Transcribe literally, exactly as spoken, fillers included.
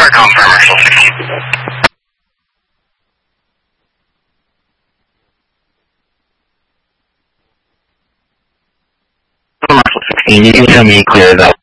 Commercial sixteen. Commercial sixteen, you can tell me clear though.